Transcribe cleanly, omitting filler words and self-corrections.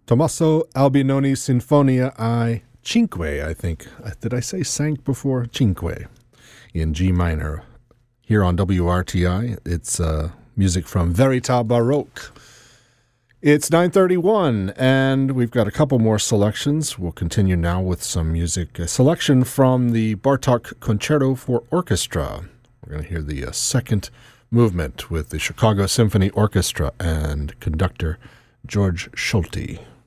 Tommaso Albinoni Sinfonia I Cinque, I think. Did I say cinque before? Cinque, in G minor. Here on WRTI, it's music from Verità Baroque. It's 9:31, and we've got a couple more selections. We'll continue now with some music. A selection from the Bartók Concerto for Orchestra. We're going to hear the second movement with the Chicago Symphony Orchestra and conductor George Solti.